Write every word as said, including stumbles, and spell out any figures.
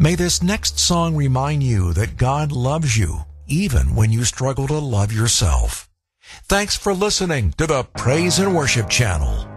May this next song remind you that God loves you, even when you struggle to love yourself. Thanks for listening to the Praise and Worship Channel.